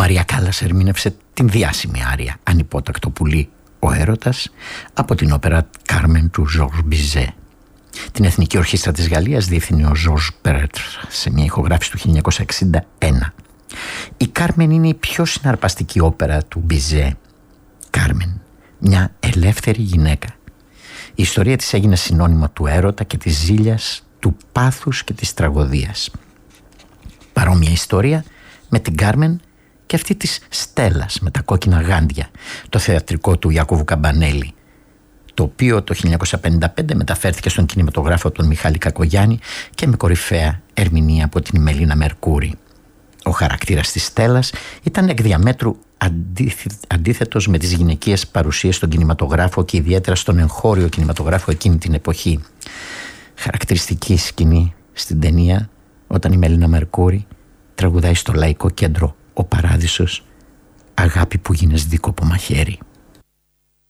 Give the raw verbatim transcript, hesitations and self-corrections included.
Μαρία Κάλλας ερμήνευσε την διάσημη άρια «Ανυπότακτο πουλί ο έρωτας» από την όπερα «Κάρμεν» του Ζορζ Μπιζέ. Την Εθνική Ορχήστρα της Γαλλίας διεύθυνε ο Ζορζ Περέτρ σε μια ηχογράφηση του χίλια εννιακόσια εξήντα ένα. Η «Κάρμεν» είναι η πιο συναρπαστική όπερα του Μπιζέ. Κάρμεν, μια ελεύθερη γυναίκα. Η ιστορία της έγινε συνώνυμο του έρωτα και της ζήλιας, του πάθους και της τραγωδίας. Παρόμοια ιστορία με την Κάρμεν και αυτή της Στέλλας με τα κόκκινα γάντια, το θεατρικό του Ιάκωβου Καμπανέλη, το οποίο το χίλια εννιακόσια πενήντα πέντε μεταφέρθηκε στον κινηματογράφο των Μιχάλη Κακογιάννη και με κορυφαία ερμηνεία από την Μελίνα Μερκούρη. Ο χαρακτήρας της Στέλλας ήταν εκ διαμέτρου αντίθετος με τις γυναικείες παρουσίες στον κινηματογράφο και ιδιαίτερα στον εγχώριο κινηματογράφο εκείνη την εποχή. Χαρακτηριστική σκηνή στην ταινία όταν η Μελίνα Μερκούρη τραγουδάει στο Λαϊκό Κέντρο «Ο Παράδεισος», «Αγάπη που γίνες δίκοπο μαχαίρι».